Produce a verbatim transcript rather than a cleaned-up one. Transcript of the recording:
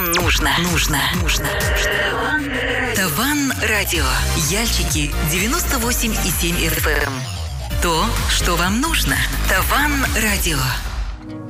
Нужно, нужно, нужно. Таван Радио. Яльчики девяносто восемь и семь эф эм. То, что вам нужно. Таван Радио.